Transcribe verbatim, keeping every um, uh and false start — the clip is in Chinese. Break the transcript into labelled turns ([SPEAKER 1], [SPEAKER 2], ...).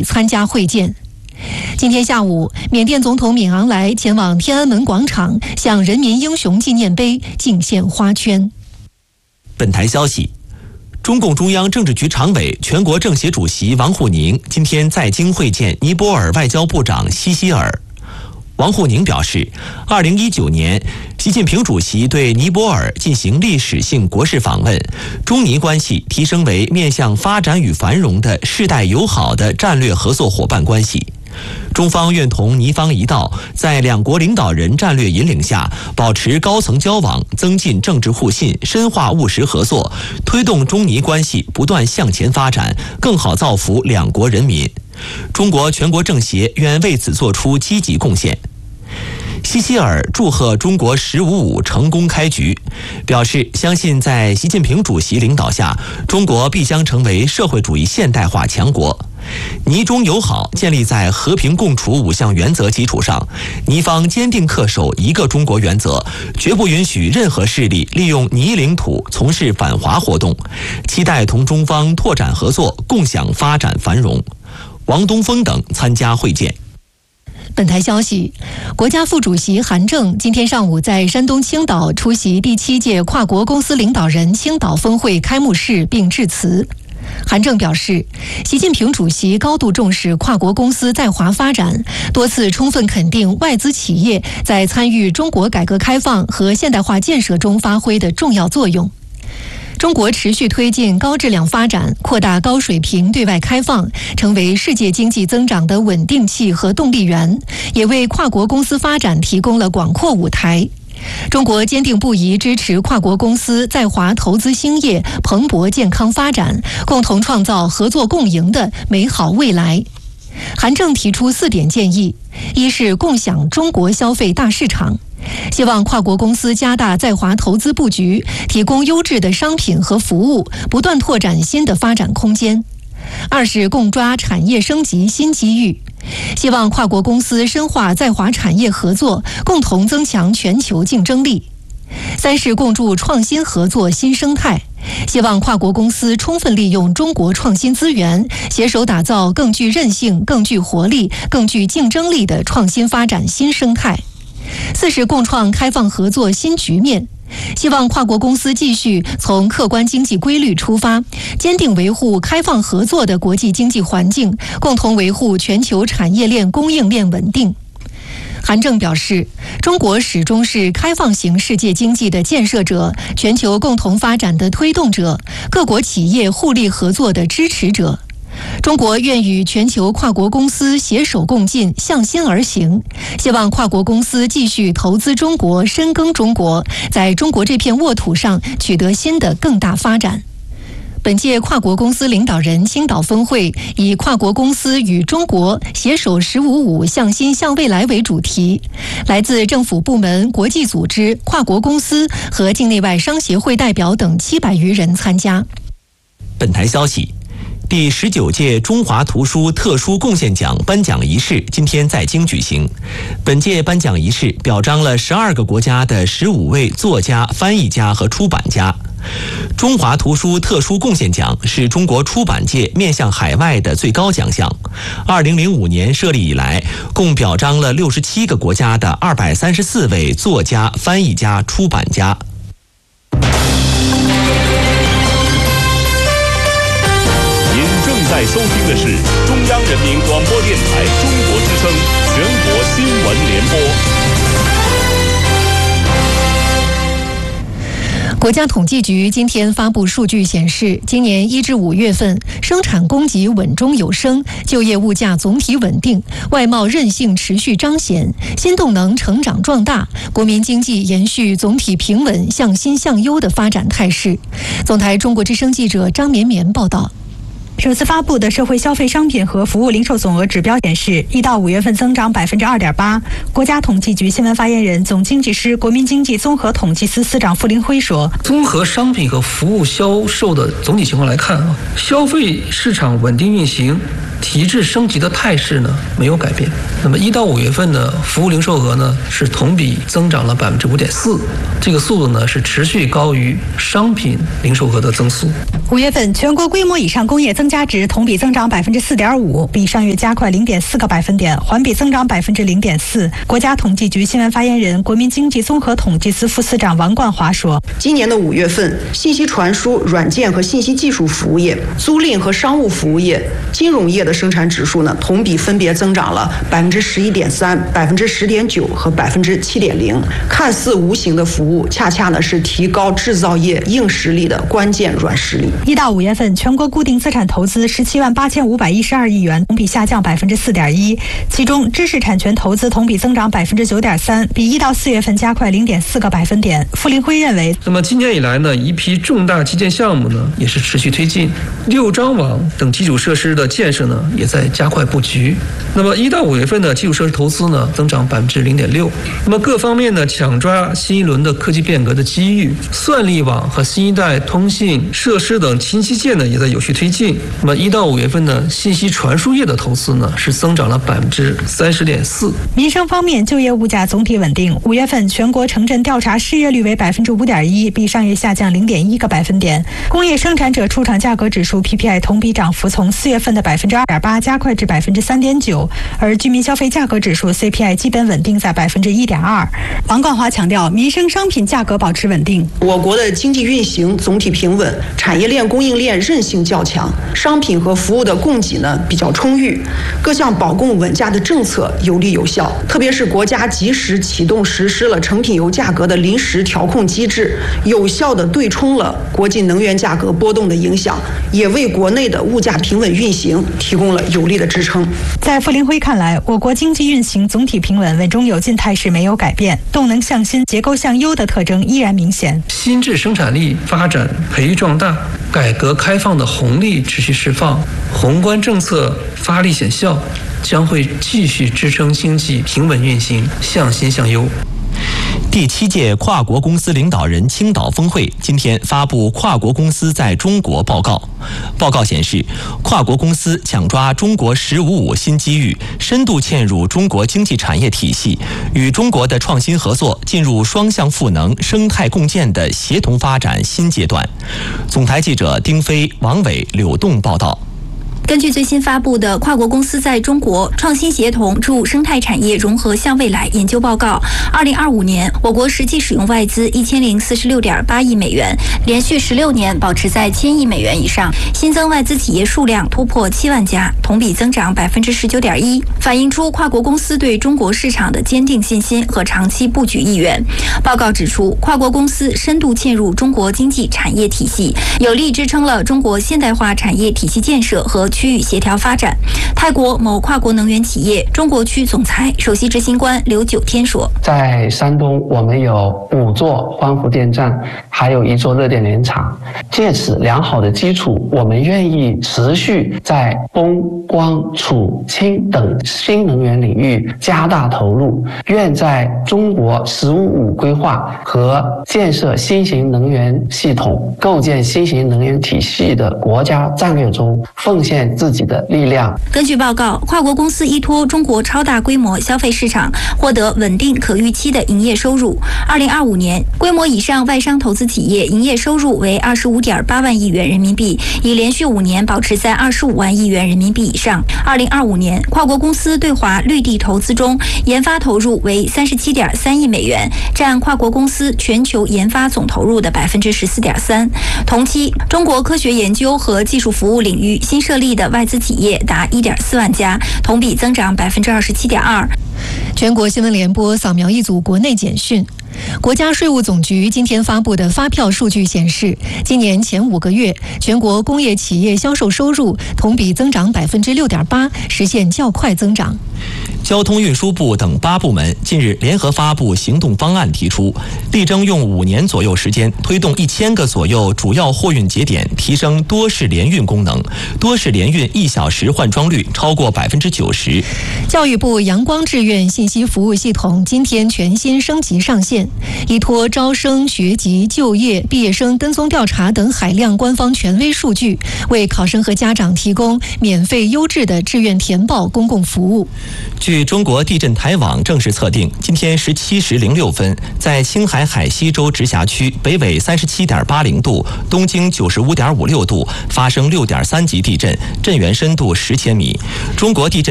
[SPEAKER 1] 体参加会见。今天下午，缅甸总统敏昂莱前往天安门广场，向人民英雄纪念碑敬献花圈。
[SPEAKER 2] 本台消息，中共中央政治局常委、全国政协主席王沪宁今天在京会见尼泊尔外交部长西希尔。王沪宁表示，二零一九年，习近平主席对尼泊尔进行历史性国事访问，中尼关系提升为面向发展与繁荣的世代友好的战略合作伙伴关系。中方愿同尼方一道，在两国领导人战略引领下，保持高层交往，增进政治互信，深化务实合作，推动中尼关系不断向前发展，更好造福两国人民。中国全国政协愿为此作出积极贡献。西希尔祝贺中国“十五五”成功开局，表示相信在习近平主席领导下，中国必将成为社会主义现代化强国。尼中友好建立在和平共处五项原则基础上，尼方坚定恪守一个中国原则，绝不允许任何势力利用尼领土从事反华活动，期待同中方拓展合作，共享发展繁荣。王东峰等参加会见。
[SPEAKER 1] 本台消息，国家副主席韩正今天上午在山东青岛出席第七届跨国公司领导人青岛峰会开幕式并致辞。韩正表示，习近平主席高度重视跨国公司在华发展，多次充分肯定外资企业在参与中国改革开放和现代化建设中发挥的重要作用。中国持续推进高质量发展，扩大高水平对外开放，成为世界经济增长的稳定器和动力源，也为跨国公司发展提供了广阔舞台。中国坚定不移支持跨国公司在华投资兴业、蓬勃健康发展，共同创造合作共赢的美好未来。韩正提出四点建议：一是共享中国消费大市场，希望跨国公司加大在华投资布局，提供优质的商品和服务，不断拓展新的发展空间。二是共抓产业升级新机遇，希望跨国公司深化在华产业合作，共同增强全球竞争力。三是共筑创新合作新生态，希望跨国公司充分利用中国创新资源，携手打造更具韧性、更具活力、更具竞争力的创新发展新生态。四是共创开放合作新局面，希望跨国公司继续从客观经济规律出发，坚定维护开放合作的国际经济环境，共同维护全球产业链供应链稳定。韩正表示，中国始终是开放型世界经济的建设者，全球共同发展的推动者，各国企业互利合作的支持者。中国愿与全球跨国公司携手共进，向心而行，希望跨国公司继续投资中国，深耕中国，在中国这片沃土上取得新的更大发展。本届跨国公司领导人青岛峰会以跨国公司与中国携手十五五向心向未来为主题，来自政府部门、国际组织、跨国公司和境内外商协会代表等七百余人参加。
[SPEAKER 2] 本台消息，第十九届中华图书特殊贡献奖颁奖仪式今天在京举行。本届颁奖仪式表彰了十二个国家的十五位作家、翻译家和出版家。中华图书特殊贡献奖是中国出版界面向海外的最高奖项。二零零五年设立以来，共表彰了六十七个国家的二百三十四位作家、翻译家、出版家。
[SPEAKER 3] 您正在收听的是中央人民广播电台中国之声全国新闻联播。
[SPEAKER 1] 国家统计局今天发布数据显示，今年一至五月份，生产供给稳中有升，就业物价总体稳定，外贸韧性持续彰显，新动能成长壮大，国民经济延续总体平稳、向新向优的发展态势。总台中国之声记者张绵绵报道。
[SPEAKER 4] 首次发布的社会消费商品和服务零售总额指标显示，一到五月份增长百分之二点八。国家统计局新闻发言人、总经济师、国民经济综合统计司司长傅林辉说：“
[SPEAKER 5] 综合商品和服务销售的总体情况来看啊，消费市场稳定运行、提质升级的态势呢没有改变。那么一到五月份呢，服务零售额呢是同比增长了百分之五点四，这个速度呢是持续高于商品零售额的增速。”
[SPEAKER 4] 五月份全国规模以上工业增加值同比增长百分之四点五，比上月加快零点四个百分点，环比增长百分之零点四。国家统计局新闻发言人、国民经济综合统计司副司长王冠华说：“
[SPEAKER 6] 今年的五月份，信息传输、软件和信息技术服务业、租赁和商务服务业、金融业的生产指数呢，同比分别增长了百分之十一点三、百分之十点九和百分之七点零。看似无形的服务，恰恰呢是提高制造业硬实力的关键软实力。”
[SPEAKER 4] 一到五月份，全国固定资产投资十七万八千五百一十二亿元，同比下降百分之四点一。其中，知识产权投资同比增长百分之九点三，比一到四月份加快零点四个百分点。傅林辉认为，
[SPEAKER 5] 那么今年以来呢，一批重大基建项目呢也是持续推进，六张网等基础设施的建设呢也在加快布局。那么一到五月份的基础设施投资呢增长百分之零点六。那么各方面呢抢抓新一轮的科技变革的机遇，算力网和新一代通信设施等新基建呢也在有序推进。那么一到五月份呢，信息传输业的投资呢是增长了百分之三十点四。
[SPEAKER 4] 民生方面，就业物价总体稳定。五月份全国城镇调查失业率为百分之五点一，比上月下降零点一个百分点。工业生产者出厂价格指数 P P I 同比涨幅从四月份的百分之二点八加快至百分之三点九，而居民消费价格指数 C P I 基本稳定在百分之一点二。王冠华强调，民生商品价格保持稳定。
[SPEAKER 6] 我国的经济运行总体平稳，产业链供应链韧性较强，商品和服务的供给呢比较充裕，各项保供稳价的政策有力有效。特别是国家及时启动实施了成品油价格的临时调控机制，有效地对冲了国际能源价格波动的影响，也为国内的物价平稳运行提供了有力的支撑。
[SPEAKER 4] 在傅林辉看来，我国经济运行总体平稳，稳中有进态势没有改变，动能向新、结构向优的特征依然明显。
[SPEAKER 5] 新质生产力发展培育壮大，改革开放的红利持续释放，宏观政策发力显效，将会继续支撑经济平稳运行，向新向优。
[SPEAKER 2] 第七届跨国公司领导人青岛峰会今天发布跨国公司在中国报告。报告显示，跨国公司抢抓中国“十五五”新机遇，深度嵌入中国经济产业体系，与中国的创新合作进入双向赋能、生态共建的协同发展新阶段。总台记者丁飞、王伟、柳栋报道。
[SPEAKER 7] 根据最新发布的《跨国公司在中国创新协同助生态产业融合向未来》研究报告，二零二五年我国实际使用外资一千零四十六点八亿美元，连续十六年保持在千亿美元以上，新增外资企业数量突破七万家，同比增长百分之十九点一，反映出跨国公司对中国市场的坚定信心和长期布局意愿。报告指出，跨国公司深度嵌入中国经济产业体系，有力支撑了中国现代化产业体系建设和区域协调发展。泰国某跨国能源企业中国区总裁、首席执行官刘九天说：“
[SPEAKER 8] 在山东，我们有五座光伏电站，还有一座热电联厂。借此良好的基础，我们愿意持续在风、光、储、氢等新能源领域加大投入，愿在中国“十五五”规划和建设新型能源系统、构建新型能源体系的国家战略中奉献自己的力量。”
[SPEAKER 7] 根据报告，跨国公司依托中国超大规模消费市场，获得稳定可预期的营业收入。二零二五年，规模以上外商投资企业营业收入为二十五点八万亿元人民币，已连续五年保持在二十五万亿元人民币以上。二零二五年，跨国公司对华绿地投资中，研发投入为三十七点三亿美元，占跨国公司全球研发总投入的百分之十四点三。同期，中国科学研究和技术服务领域新设立的外资企业达一点四万家，同比增长百分之二十七点二。
[SPEAKER 1] 全国新闻联播扫描一组国内简讯。国家税务总局今天发布的发票数据显示，今年前五个月，全国工业企业销售收入同比增长百分之六点八，实现较快增长。
[SPEAKER 2] 交通运输部等八部门近日联合发布行动方案，提出力争用五年左右时间，推动一千个左右主要货运节点提升多式联运功能，多式联运一小时换装率超过百分之九十。
[SPEAKER 1] 教育部阳光志愿信息服务系统今天全新升级上线，依托招生、学籍、就业、毕业生跟踪调查等海量官方权威数据，为考生和家长提供免费优质的志愿填报公共服务。
[SPEAKER 2] 据据中国地震台网正式测定，今天十七时零六分，在青海海西州直辖区北纬三十七点八零度、东经九十五点五六度发生六点三级地震，震源深度十千米。中国地震